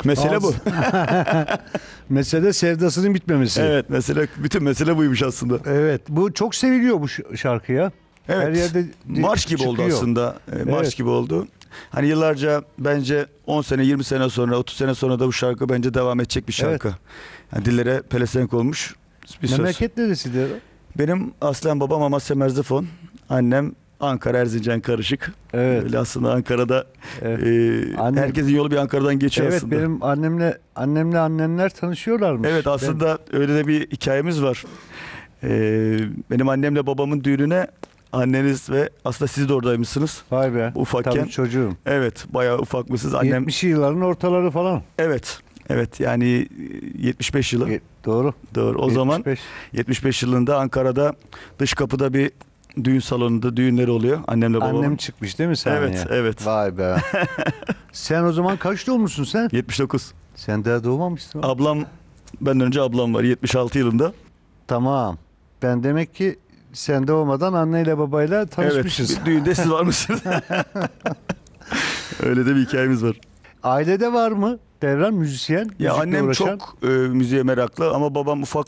Mesele bu. Mesele sevdasının bitmemesi. Evet, bütün mesele buymuş aslında. Evet, bu çok seviliyor bu şarkı ya. Evet. Her yerde Marş gibi oldu çıkıyor. aslında. Marş Evet. gibi oldu. Hani yıllarca bence 10 sene, 20 sene sonra, 30 sene sonra da bu şarkı bence devam edecek bir şarkı. Yani dillere pelesenk olmuş bir söz. Memleket neresidir? Benim aslen babam Amasya Merzifon. Annem Ankara Erzincan karışık. Evet. Öyle aslında Ankara'da Evet. herkesin yolu bir Ankara'dan geçiyor Evet, aslında. benim annemle annemler tanışıyorlarmış. Evet, aslında öyle de bir hikayemiz var. Benim annemle babamın düğününe anneniz ve aslında siz de oradaymışsınız. Vay be. Ufakken. Tabii çocuğum. Evet, bayağı ufak mısınız? Annem 70'li yılların ortaları falan. evet. Evet, yani 75 yılı. Doğru. Doğru. O zaman 75. 75 yılında Ankara'da dış kapıda bir düğün salonunda düğünleri oluyor annemle babamın. Annem çıkmış değil mi sahneye? Evet, evet. Vay be. Sen o zaman kaç doğmuşsun sen? 79. Sen daha doğmamışsın. Benden önce ablam var 76 yılında. Tamam. Ben demek ki sen doğmadan anneyle babayla tanışmışız. Evet, bir düğünde siz var mısınız? Öyle de bir hikayemiz var. Ailede var mı Devran müzisyen? Ya müzikle annem uğraşan? çok müziğe meraklı ama babam ufak